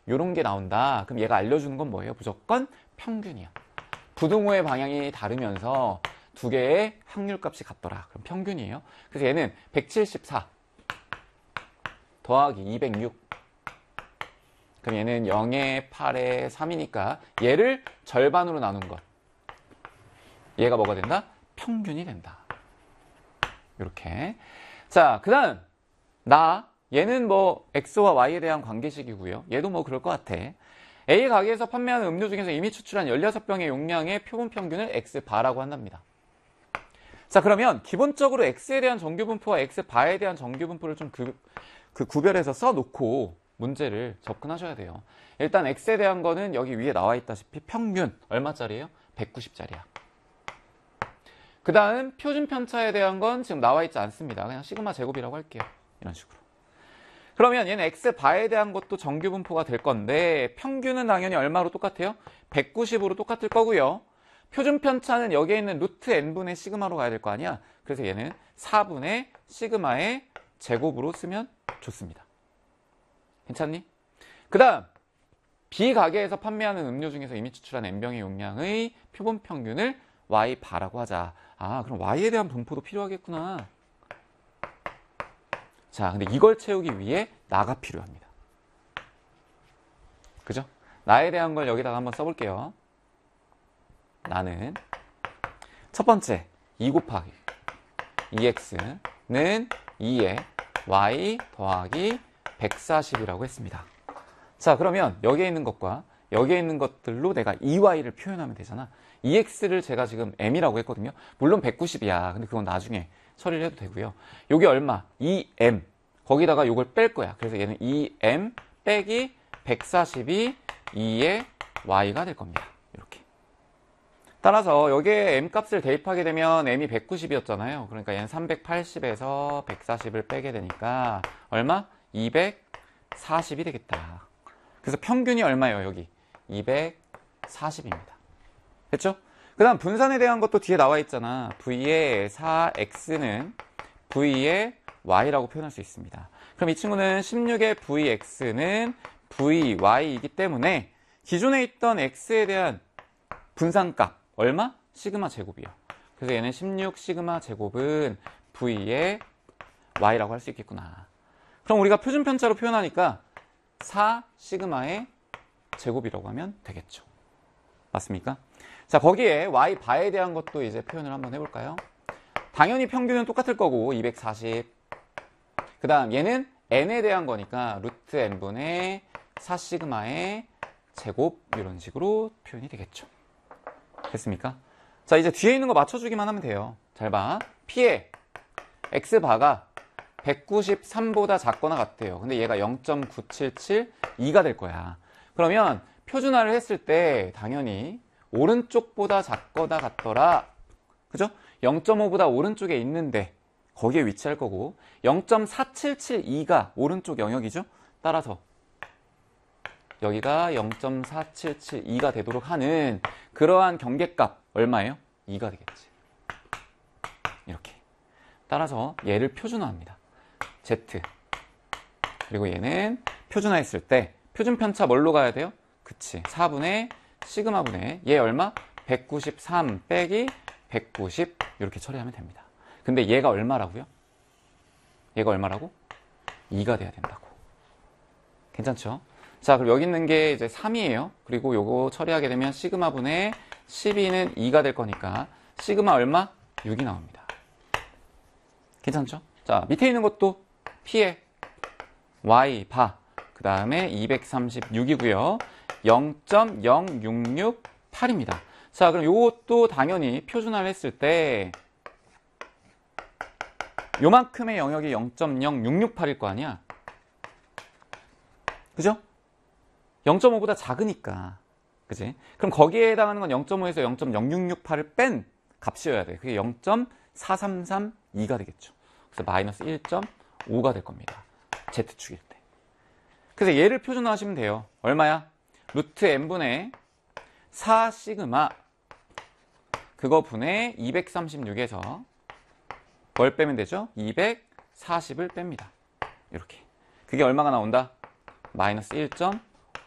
요런 게 나온다. 그럼 얘가 알려주는 건 뭐예요? 무조건 평균이야. 부등호의 방향이 다르면서 두 개의 확률값이 같더라. 그럼 평균이에요. 그래서 얘는 174 더하기 206. 그럼 얘는 0에 8에 3이니까 얘를 절반으로 나눈 것. 얘가 뭐가 된다? 평균이 된다. 이렇게. 자, 그 다음 얘는 뭐 X와 Y에 대한 관계식이고요. 얘도 뭐 그럴 것 같아. A 가게에서 판매하는 음료 중에서 이미 추출한 16병의 용량의 표본 평균을 X바라고 한답니다. 자, 그러면 기본적으로 X에 대한 정규분포와 X바에 대한 정규분포를 좀 구별해서 써놓고 문제를 접근하셔야 돼요. 일단 X에 대한 거는 여기 위에 나와 있다시피 평균 얼마짜리예요? 190짜리야. 그 다음 표준 편차에 대한 건 지금 나와 있지 않습니다. 그냥 시그마 제곱이라고 할게요. 이런 식으로. 그러면 얘는 X바에 대한 것도 정규분포가 될 건데 평균은 당연히 얼마로 똑같아요? 190으로 똑같을 거고요. 표준 편차는 여기에 있는 루트 n분의 시그마로 가야 될 거 아니야. 그래서 얘는 4분의 시그마의 제곱으로 쓰면 좋습니다. 괜찮니? 그 다음 B 가게에서 판매하는 음료 중에서 이미 추출한 n병의 용량의 표본 평균을 Y바라고 하자. 아, 그럼 Y에 대한 분포도 필요하겠구나. 자, 근데 이걸 채우기 위해 나가 필요합니다. 그죠? 나에 대한 걸 여기다가 한번 써볼게요. 나는 첫 번째 2 곱하기 2x는 2에 y 더하기 140이라고 했습니다. 자, 그러면 여기에 있는 것과 여기에 있는 것들로 내가 2y를 표현하면 되잖아. 2x를 제가 지금 m이라고 했거든요. 물론 190이야. 근데 그건 나중에 처리를 해도 되고요. 요게 얼마? 2m. 거기다가 요걸 뺄 거야. 그래서 얘는 2m 빼기 140이 2의 y가 될 겁니다. 이렇게. 따라서 여기에 m 값을 대입하게 되면 m이 190이었잖아요. 그러니까 얘는 380에서 140을 빼게 되니까 얼마? 240이 되겠다. 그래서 평균이 얼마예요, 여기? 240입니다. 됐죠? 그 다음 분산에 대한 것도 뒤에 나와 있잖아. V의 4x는 V의 y라고 표현할 수 있습니다. 그럼 이 친구는 16의 Vx는 Vy이기 때문에 기존에 있던 x에 대한 분산값 얼마? 시그마 제곱이요. 그래서 얘는 16 시그마 제곱은 V의 y라고 할 수 있겠구나. 그럼 우리가 표준 편차로 표현하니까 4 시그마의 제곱이라고 하면 되겠죠. 맞습니까? 자, 거기에 y바에 대한 것도 이제 표현을 한번 해볼까요? 당연히 평균은 똑같을 거고 240. 그 다음 얘는 n에 대한 거니까 루트 n분의 4 시그마의 제곱 이런 식으로 표현이 되겠죠. 됐습니까? 자, 이제 뒤에 있는 거 맞춰주기만 하면 돼요. 잘 봐. P의 x바가 193보다 작거나 같대요. 근데 얘가 0.9772가 될 거야. 그러면 표준화를 했을 때 당연히 오른쪽보다 작거나 같더라. 그죠? 0.5보다 오른쪽에 있는데 거기에 위치할 거고 0.4772가 오른쪽 영역이죠. 따라서 여기가 0.4772가 되도록 하는 그러한 경계값 얼마예요? 2가 되겠지. 이렇게. 따라서 얘를 표준화합니다. Z. 그리고 얘는 표준화했을 때 표준 편차 뭘로 가야 돼요? 그치. 4분의 시그마분의 얘 얼마? 193 빼기 190 이렇게 처리하면 됩니다. 근데 얘가 얼마라고요? 얘가 얼마라고? 2가 돼야 된다고. 괜찮죠? 자, 그럼 여기 있는 게 이제 3이에요. 그리고 요거 처리하게 되면 시그마분의 12는 2가 될 거니까 시그마 얼마? 6이 나옵니다. 괜찮죠? 자, 밑에 있는 것도 P의 Y 바 그 다음에 236이고요. 0.0668입니다. 자, 그럼 요것도 당연히 표준화를 했을 때 요만큼의 영역이 0.0668일 거 아니야? 그죠? 0.5보다 작으니까. 그지? 그럼 거기에 해당하는 건 0.5에서 0.0668을 뺀 값이어야 돼. 그게 0.4332가 되겠죠. 그래서 마이너스 1.5가 될 겁니다. Z축일 때. 그래서 얘를 표준화하시면 돼요. 얼마야? 루트 n분의 4 시그마 그거 분의 236에서 뭘 빼면 되죠? 240을 뺍니다. 이렇게. 그게 얼마가 나온다? 마이너스 1.5